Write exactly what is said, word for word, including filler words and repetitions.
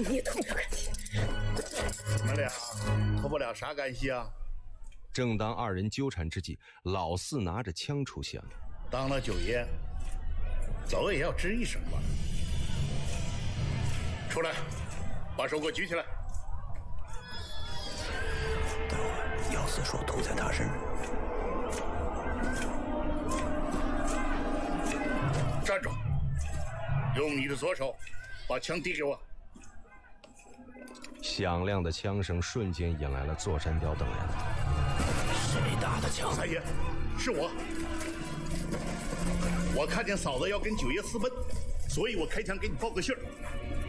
你脱不了干系。 你们俩脱不了啥干系啊？ 正当二人纠缠之际，老四拿着枪出现了。 当了九爷，走也要吱一声吧。出来，把手给我举起来。 等会儿姚四说吐在他身上。 站住！用你的左手把枪递给我。 响亮的枪声瞬间引来了座山雕等人。 谁打的枪？ 三爷，是我。我看见嫂子要跟九爷私奔，所以我开枪给你报个信儿。